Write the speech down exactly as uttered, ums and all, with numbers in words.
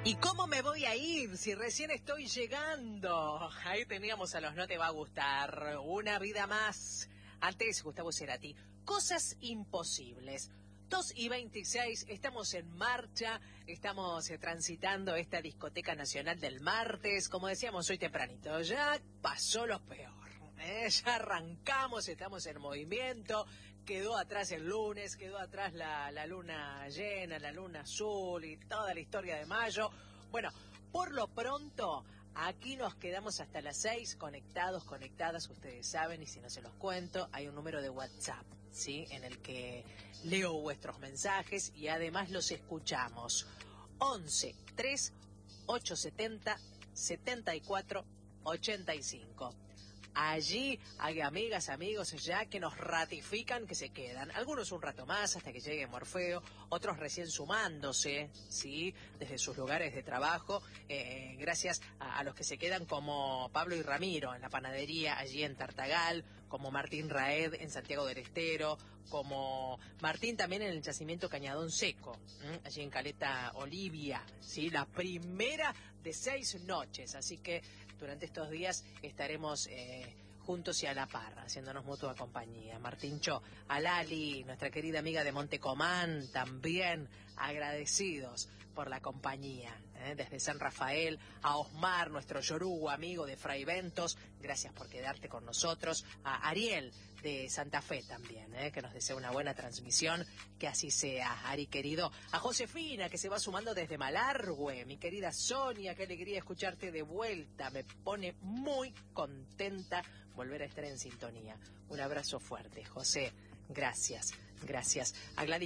¿Y cómo me voy a ir si recién estoy llegando? Ahí teníamos a los No Te Va a Gustar, Una Vida Más. Antes, Gustavo Cerati, Cosas Imposibles. dos y veintiséis, estamos en marcha, estamos eh, transitando esta discoteca nacional del martes. Como decíamos hoy tempranito, ya pasó lo peor, ¿eh? Ya arrancamos, estamos en movimiento. Quedó atrás el lunes, quedó atrás la, la luna llena, la luna azul y toda la historia de mayo. Bueno, por lo pronto, aquí nos quedamos hasta las seis, conectados, conectadas, ustedes saben, y si no se los cuento, hay un número de WhatsApp, ¿sí? En el que leo vuestros mensajes y además los escuchamos. once, tres, ochocientos setenta, setenta y cuatro, ochenta y cinco. Allí hay amigas, amigos ya que nos ratifican que se quedan. Algunos un rato más hasta que llegue Morfeo, otros recién sumándose, ¿sí? Desde sus lugares de trabajo, eh, gracias a, a los que se quedan como Pablo y Ramiro en la panadería allí en Tartagal, como Martín Raed en Santiago del Estero, como Martín también en el yacimiento Cañadón Seco, ¿m? Allí en Caleta Olivia, ¿sí? La primera de seis noches, así que durante estos días estaremos eh, juntos y a la par, haciéndonos mutua compañía. Martincho, a Lali, nuestra querida amiga de Montecomán, también agradecidos por la compañía, ¿eh? Desde San Rafael, a Osmar, nuestro yorugo amigo de Fray Ventos, gracias por quedarte con nosotros, a Ariel de Santa Fe también, ¿eh? Que nos desea una buena transmisión, que así sea, Ari querido, a Josefina, que se va sumando desde Malargüe, mi querida Sonia, qué alegría escucharte de vuelta, me pone muy contenta volver a estar en sintonía. Un abrazo fuerte, José, gracias, gracias. A Gladys